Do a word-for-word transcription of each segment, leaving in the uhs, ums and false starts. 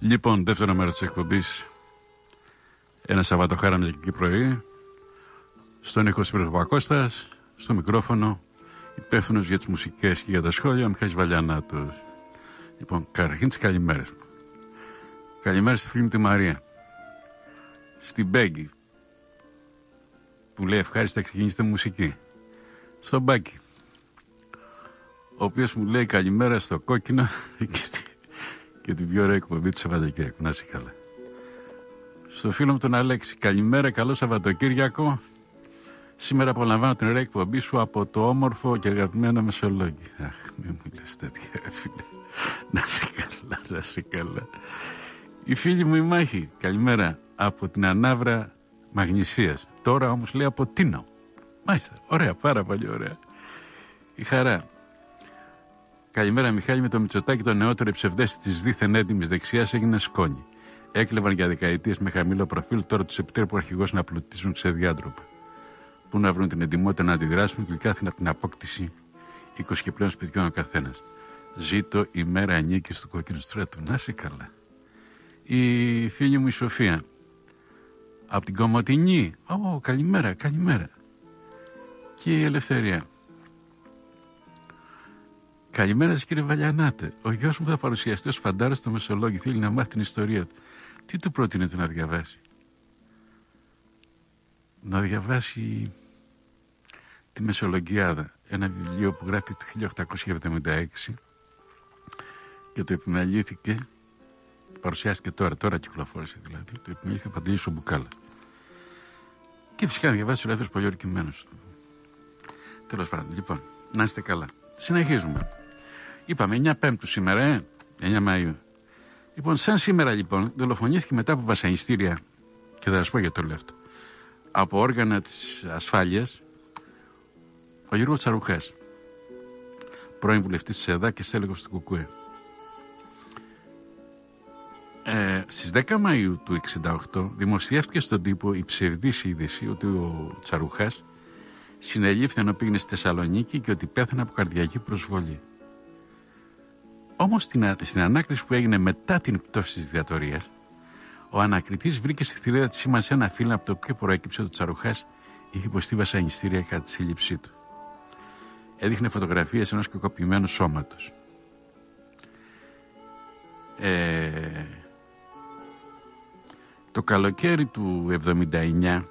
Λοιπόν, δεύτερο μέρος της εκπομπής. Ένα Σαββατοχάραμικη πρωί. Στον ήχο Παπακώστας, στο μικρόφωνο, υπεύθυνος για τις μουσικές και για τα σχόλια, ο Μιχάλης Βαλιανάτος. Λοιπόν, καταρχήν τις καλημέρες μου. Καλημέρα στη φίλη μου τη Μαρία. Στην Μπέγκη, που λέει ευχάριστα ξεκινήστε μουσική. Στον Μπάκη, ο οποίος μου λέει καλημέρα στο Κόκκινο και, στη... και την πιο ωραία εκπομπή του Σαββατοκύριακου. Να είσαι καλά. Στο φίλο μου τον Αλέξη, καλημέρα, καλό Σαββατοκύριακο. Σήμερα απολαμβάνω την ωραία εκπομπή σου από το όμορφο και αγαπημένο Μεσολόγγι. Αχ, μην μου λες τέτοια, ρε φίλε. Να σε καλά, να σε καλά. Η φίλη μου η Μάχη, καλημέρα, από την Ανάβρα Μαγνησίας. Τώρα όμως λέει από Τίνο. Μάλιστα, ωραία, πάρα πολύ ωραία. Η Χαρά. Καλημέρα Μιχάλη, με το Μητσοτάκη το νεότερο οι ψευδέστης της δίθεν έντιμης δεξιάς έγινε σκόνη. Έκλεβαν για δεκαετίες με χαμηλό προφίλ, τώρα τους επιτρέπουν αρχηγώς να πλουτίζουν ξεδιάντροπα. Πού να βρουν την εντιμότητα να αντιδράσουν, τελικά από την απόκτηση είκοσι και πλέον σπιτιών ο καθένας. Ζήτω η μέρα ανήκει του Κόκκινου Στράτου. Να είσαι καλά. Η φίλη μου η Σοφία, από την Κομωτινή. Ω, καλημέρα, καλημέρα. Και η Ελευθερία. Καλημέρα σας κύριε Βαλιανάτε. Ο γιος μου θα παρουσιαστεί ως φαντάρος στο Μεσολόγγι. Θέλει να μάθει την ιστορία του. Τι του πρότεινετε να διαβάσει? Να διαβάσει τη Μεσολογγιάδα. Ένα βιβλίο που γράφει το χίλια οκτακόσια εβδομήντα έξι και το επιμελήθηκε, παρουσιάστηκε τώρα, τώρα κυκλοφόρησε δηλαδή, το επιμελήθηκε ο Παντελής ο Μπουκάλα. Και φυσικά να διαβάσει ο ελεύθερος πολιορκημένος του. Τέλος πάντων, λοιπόν, να είστε καλά. Συνεχίζουμε. Είπαμε εννιά Πέμπτου σήμερα, ε? εννιά Μαΐου. Λοιπόν, σαν σήμερα λοιπόν, δολοφονήθηκε μετά από βασανιστήρια, και θα σας πω γιατί το λέω αυτό, από όργανα της ασφάλειας, ο Γιώργος Τσαρουχάς, πρώην βουλευτής της ΕΔΑ και στέλεχος του Κουκουέ. Ε, στις δέκα Μαΐου του εξήντα οκτώ δημοσιεύτηκε στον τύπο η ψευδής είδηση ότι ο Τσαρουχάς συνελήφθη ενώ πήγαινε στη Θεσσαλονίκη και ότι πέθανε από καρδιακή προσβολή. Όμως στην, στην ανάκριση που έγινε μετά την πτώση της δικτατορίας, ο ανακριτής βρήκε στη θηρίδα της σήμανση ένα φύλλο από το οποίο προέκυψε ότι ο Τσαρουχάς είχε υποστεί βασανιστήρια κατά τη σύλληψή του. Έδειχνε φωτογραφίες ενός κακοποιημένου σώματος. Ε, το καλοκαίρι του εβδομήντα εννιά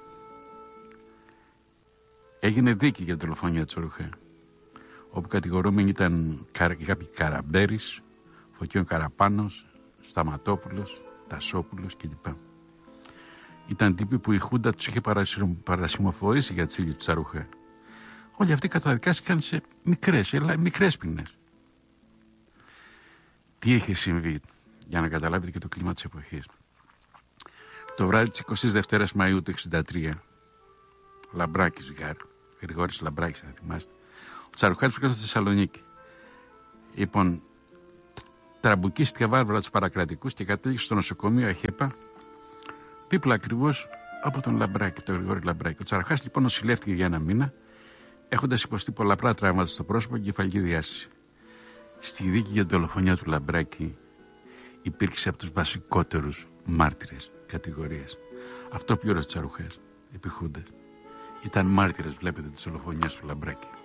έγινε δίκη για τη δολοφονία του Τσαρουχά, όπου κατηγορούμενοι ήταν κάποιοι Καραμπέρης, Φωκίων Καραπάνος, Σταματόπουλος, Τασόπουλος κλπ. Ήταν τύποι που η Χούντα τους είχε παρασημοφορήσει για τη σύλληψη του Τσαρουχά. Όλοι αυτοί καταδικάστηκαν σε μικρές, μικρές ποινές. Τι είχε συμβεί, για να καταλάβετε και το κλίμα της εποχής. Το βράδυ της εικοστής δεύτερης Μαΐου του εξήντα τρία, Λαμπράκης Γάρ, Γρηγόρης Λαμπράκης, αν θυμάστε, ο Τσαρουχάς βρίσκονταν στη Θεσσαλονίκη. Λοιπόν, τραμπουκίστηκε βάρβαρα τους παρακρατικούς και κατέληξε στο νοσοκομείο Αχέπα, δίπλα ακριβώς από τον Λαμπράκη, τον Γρηγόρη Λαμπράκη. Ο Τσαρουχάς λοιπόν νοσηλεύτηκε για ένα μήνα, έχοντας υποστεί πολλαπλά τραύματα στο πρόσωπο και κεφαλική διάσηση. Στη δίκη για την δολοφονία του Λαμπράκη υπήρξε από τους βασικότερους μάρτυρες κατηγορίες. Αυτό πλήρωσε ο Τσαρουχάς, επί Χούντας. Ήταν μάρτυρες, βλέπετε, της δολοφονίας του Λαμπράκη.